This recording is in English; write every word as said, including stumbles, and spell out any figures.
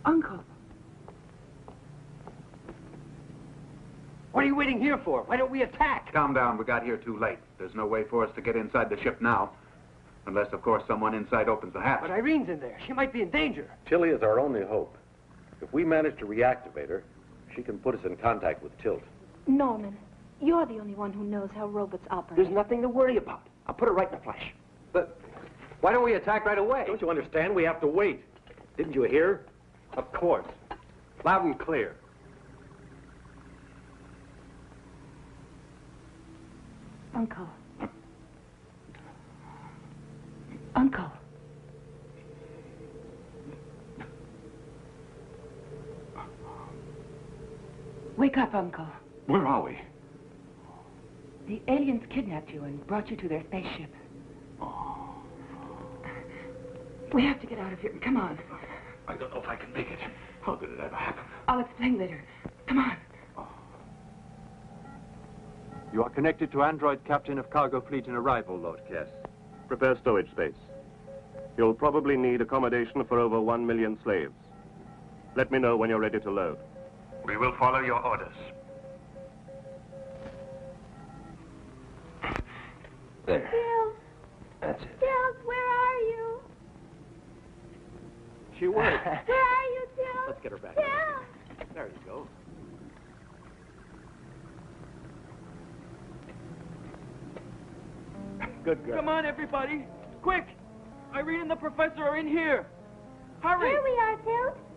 Uncle. What are you waiting here for? Why don't we attack? Calm down. We got here too late. There's no way for us to get inside the ship now. Unless, of course, someone inside opens the hatch. But Irene's in there. She might be in danger. Tilly is our only hope. If we manage to reactivate her, she can put us in contact with Tilt. Norman, you're the only one who knows how robots operate. There's nothing to worry about. I'll put her right in a flash. But why don't we attack right away? Don't you understand? We have to wait. Didn't you hear? Of course. Loud and clear. Uncle. Uncle. Wake up, Uncle. Where are we? The aliens kidnapped you and brought you to their spaceship. We have to get out of here. Come on. I don't know if I can make it. How did it ever happen? I'll explain later. Come on. You are connected to android captain of cargo fleet in arrival, Lord Kess. Prepare stowage space. You'll probably need accommodation for over one million slaves. Let me know when you're ready to load. We will follow your orders. There. Bill, That's it. Bill, where are you? She would. Where are you, Bill? Let's get her back. Bill! There you go. Good girl. Come on, everybody. Quick. Irene and the professor are in here. Hurry. Here we are, Tilt.